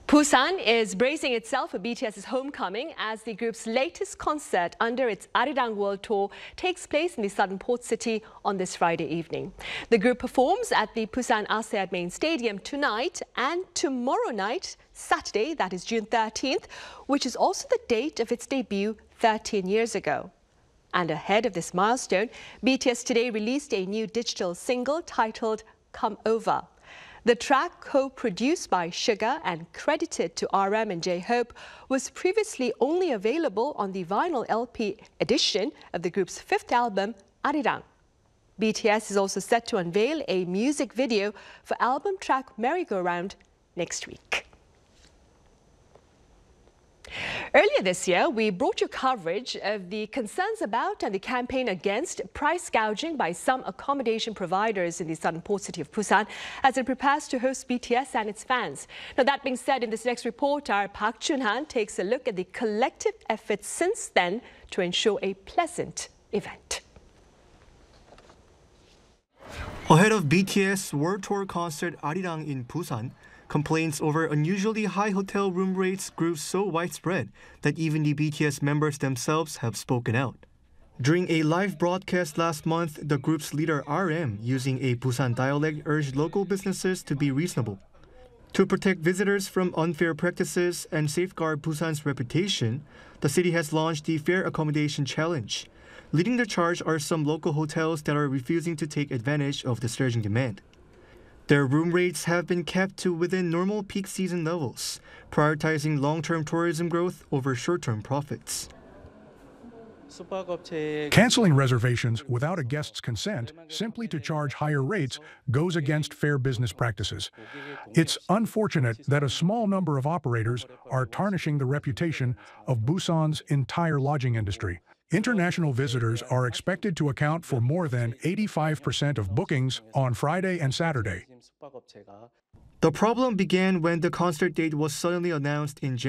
Busan is bracing itself for BTS's homecoming as the group's latest concert under its Arirang World Tour takes place in the southern port city on this Friday evening. The group performs at the Busan Asead Main Stadium tonight and tomorrow night, Saturday, that is June 13th, which is also the date of its debut 13 years ago. And ahead of this milestone, BTS today released a new digital single titled Come Over. The track, co-produced by Suga and credited to RM and J-Hope, was previously only available on the vinyl LP edition of the group's fifth album, Arirang. BTS is also set to unveil a music video for album track Merry Go Round next week. Earlier this year, we brought you coverage of the concerns about and the campaign against price gouging by some accommodation providers in the southern port city of Busan as it prepares to host BTS and its fans. Now, that being said, in this next report, our Park Chun-han takes a look at the collective efforts since then to ensure a pleasant event. Ahead of BTS World Tour concert Arirang in Busan, complaints over unusually high hotel room rates grew so widespread that even the BTS members themselves have spoken out. During a live broadcast last month, the group's leader RM, using a Busan dialect, urged local businesses to be reasonable. To protect visitors from unfair practices and safeguard Busan's reputation, the city has launched the Fair Accommodation Challenge. Leading the charge are some local hotels that are refusing to take advantage of the surging demand. Their room rates have been kept to within normal peak season levels, prioritizing long-term tourism growth over short-term profits. Canceling reservations without a guest's consent simply to charge higher rates goes against fair business practices. It's unfortunate that a small number of operators are tarnishing the reputation of Busan's entire lodging industry. International visitors are expected to account for more than 85% of bookings on Friday and Saturday. The problem began when the concert date was suddenly announced in January.